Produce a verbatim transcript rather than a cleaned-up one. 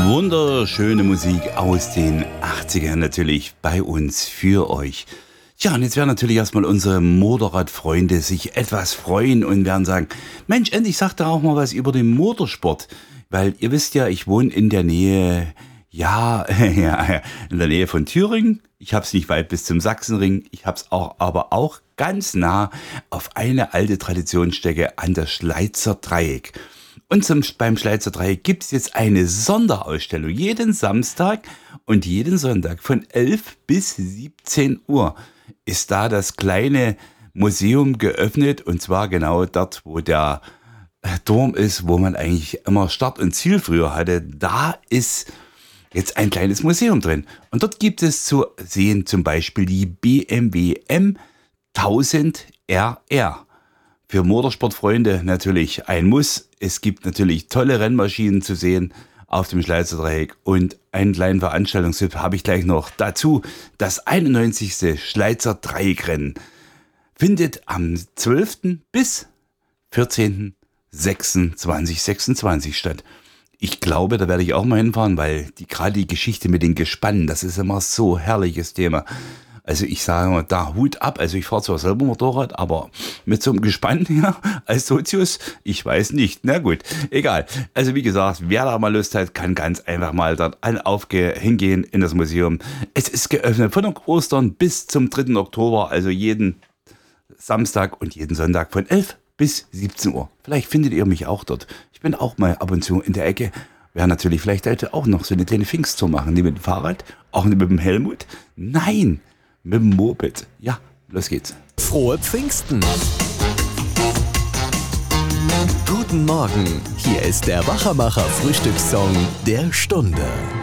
Wunderschöne Musik aus den achtzigern natürlich bei uns für euch. Ja, und jetzt werden natürlich erstmal unsere Motorradfreunde sich etwas freuen und werden sagen, Mensch, endlich sagt er auch mal was über den Motorsport. Weil ihr wisst ja, ich wohne in der Nähe, ja, ja in der Nähe von Thüringen. Ich hab's nicht weit bis zum Sachsenring. Ich hab's auch, aber auch ganz nah auf eine alte Traditionsstätte an der Schleizer Dreieck. Und zum, beim Schleizer Dreieck gibt es jetzt eine Sonderausstellung jeden Samstag und jeden Sonntag von elf bis siebzehn Uhr ist da das kleine Museum geöffnet, und zwar genau dort, wo der Turm ist, wo man eigentlich immer Start und Ziel früher hatte. Da ist jetzt ein kleines Museum drin, und dort gibt es zu sehen zum Beispiel die B M W M tausend R R. Für Motorsportfreunde natürlich ein Muss. Es gibt natürlich tolle Rennmaschinen zu sehen auf dem Schleizer Dreieck, und einen kleinen Veranstaltungstipp habe ich gleich noch dazu. Das einundneunzigste Schleizer Dreieckrennen findet am zwölften bis vierzehnten sechsten zweitausendsechsundzwanzig statt. Ich glaube, da werde ich auch mal hinfahren, weil die gerade die Geschichte mit den Gespannen, das ist immer so ein herrliches Thema. Also ich sage mal, da Hut ab. Also ich fahre zwar selber Motorrad, aber mit so einem Gespann hier als Sozius, ich weiß nicht. Na gut, egal. Also wie gesagt, wer da mal Lust hat, kann ganz einfach mal dort aufge- hingehen in das Museum. Es ist geöffnet von Ostern bis zum dritten Oktober, also jeden Samstag und jeden Sonntag von elf bis siebzehn Uhr. Vielleicht findet ihr mich auch dort. Ich bin auch mal ab und zu in der Ecke. Wäre natürlich vielleicht heute auch noch so eine kleine Pfingsttour machen. Nicht mit dem Fahrrad, auch nicht mit dem Helmut. Nein! Mit dem Moped. Ja, los geht's. Frohe Pfingsten! Guten Morgen, hier ist der Wachermacher Frühstückssong der Stunde.